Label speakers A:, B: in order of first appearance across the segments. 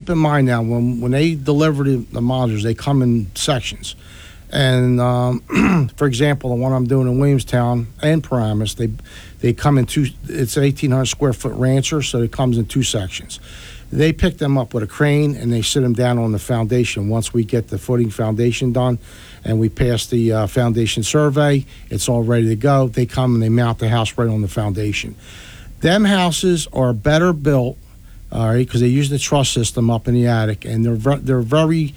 A: keep in mind now, when they deliver the modulars, they come in sections. And for example, the one I'm doing in Williamstown and Paramus, they come in two. It's an 1,800 square foot rancher, so it comes in two sections. They pick them up with a crane and they sit them down on the foundation. Once we get the footing foundation done and we pass the foundation survey, it's all ready to go. They come and they mount the house right on the foundation. Them houses are better built, all right, because they use the truss system up in the attic, and they're very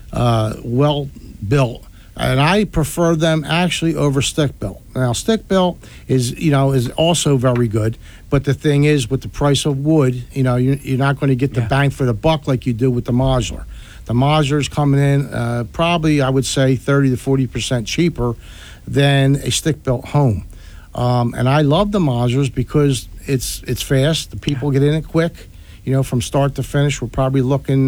A: well built. And I prefer them actually over stick built. Now, stick built is also very good, but the thing is, with the price of wood, you're not going to get the bang for the buck like you do with the modular. The modular is coming in probably, I would say, 30 to 40% cheaper than a stick built home. And I love the modulars because it's fast. The people get in it quick. From start to finish, we're probably looking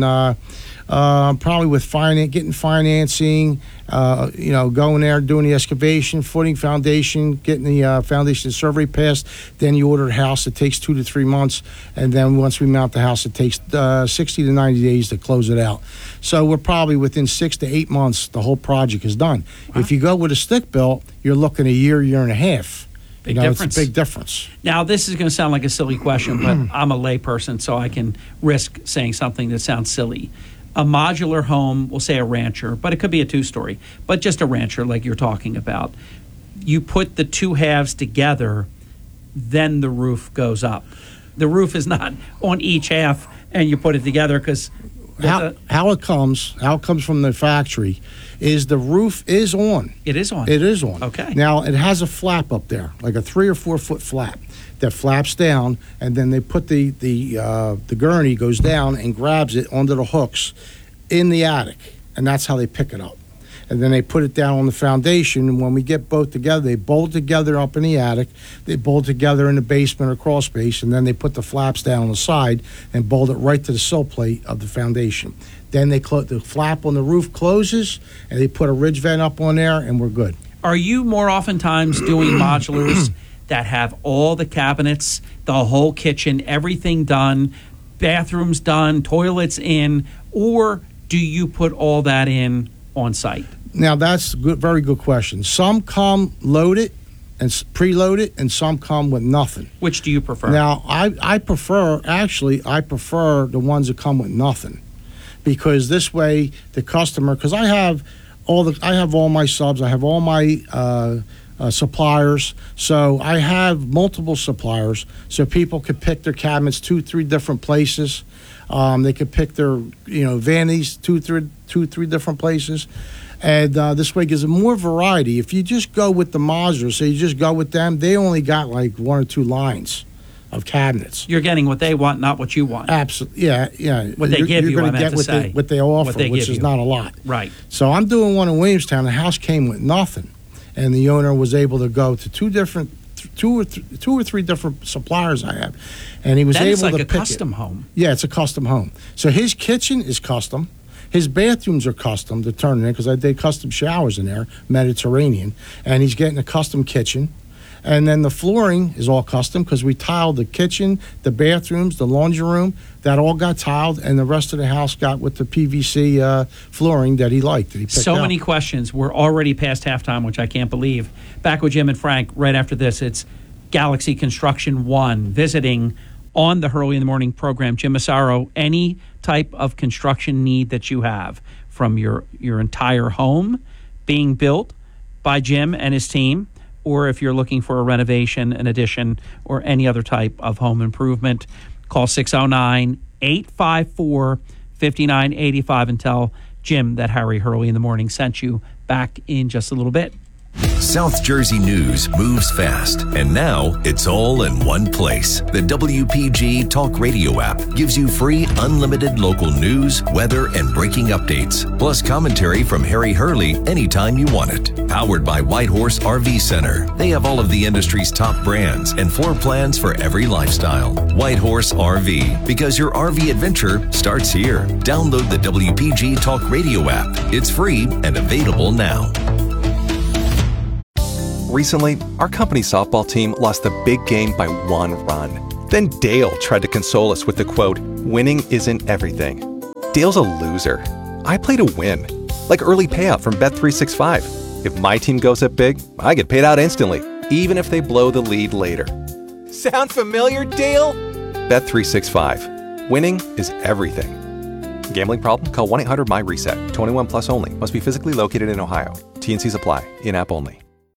A: probably with getting financing, going there, doing the excavation, footing foundation, getting the foundation survey passed. Then you order a house. It takes 2 to 3 months. And then once we mount the house, it takes 60 to 90 days to close it out. So we're probably within 6 to 8 months, the whole project is done. Wow. If you go with a stick built, you're looking a year and a half.
B: Big difference.
A: It's a big difference.
B: Now, this is going to sound like a silly question, but I'm a layperson, so I can risk saying something that sounds silly. A modular home, we'll say a rancher, but it could be a two-story, but just a rancher like you're talking about. You put the two halves together, then the roof goes up. The roof is not on each half, and you put it together because...
A: How it comes from the factory is the roof is on.
B: It is on.
A: It is on.
B: Okay.
A: Now, it has a flap up there, like a 3 or 4 foot flap that flaps down, and then they put the gurney goes down and grabs it onto the hooks in the attic, and that's how they pick it up. And then they put it down on the foundation, and when we get both together, they bolt together up in the attic, they bolt together in the basement or crawl space, and then they put the flaps down on the side and bolt it right to the sill plate of the foundation. Then the flap on the roof closes, and they put a ridge vent up on there, and we're good.
B: Are you more oftentimes doing modulars that have all the cabinets, the whole kitchen, everything done, bathrooms done, toilets in, or do you put all that in on site?
A: Now, that's a very good question. Some come loaded and preloaded, and some come with nothing.
B: Which do you prefer?
A: Now, I prefer the ones that come with nothing, because this way the customer, because I have all my subs, I have all my suppliers, so I have multiple suppliers, so people could pick their cabinets 2-3 different places. They could pick their vanities 2-3 different places, and this way gives them more variety. If you just go with the modular, so you just go with them, they only got like 1 or 2 lines of cabinets.
B: You're getting what they want, not what you want.
A: Absolutely, yeah.
B: What they give you, I meant to say.
A: What they offer, which is not a lot.
B: Right.
A: So I'm doing one in Williamstown. The house came with nothing, and the owner was able to go to two or three different suppliers I have, and he was able to pick it.
B: That is like a custom home.
A: Yeah, it's a custom home. So his kitchen is custom. His bathrooms are custom to turn in, because I did custom showers in there, Mediterranean, and he's getting a custom kitchen. And then the flooring is all custom, because we tiled the kitchen, the bathrooms, the laundry room. That all got tiled, and the rest of the house got with the PVC flooring that he liked. That he picked out.
B: Many questions. We're already past halftime, which I can't believe. Back with Jim and Frank right after this. It's Galaxy Construction One visiting on the Hurley in the Morning program. Jim Massaro, any type of construction need that you have, from your entire home being built by Jim and his team, or if you're looking for a renovation, an addition, or any other type of home improvement, call 609-854-5985 and tell Jim that Harry Hurley in the Morning sent you. Back in just a little bit.
C: South Jersey news moves fast, and now it's all in one place. The WPG Talk Radio app gives you free, unlimited local news, weather, and breaking updates, plus commentary from Harry Hurley anytime you want it. Powered by Whitehorse RV Center. They have all of the industry's top brands and floor plans for every lifestyle. Whitehorse RV, because your RV adventure starts here. Download the WPG Talk Radio app. It's free and available now.
D: Recently, our company softball team lost the big game by 1 run. Then Dale tried to console us with the quote, "Winning isn't everything." Dale's a loser. I play to win. Like early payout from Bet365. If my team goes up big, I get paid out instantly, even if they blow the lead later. Sound familiar, Dale? Bet365. Winning is everything. Gambling problem? Call 1-800-MY-RESET. 21 plus only. Must be physically located in Ohio. T&Cs apply. In-app only.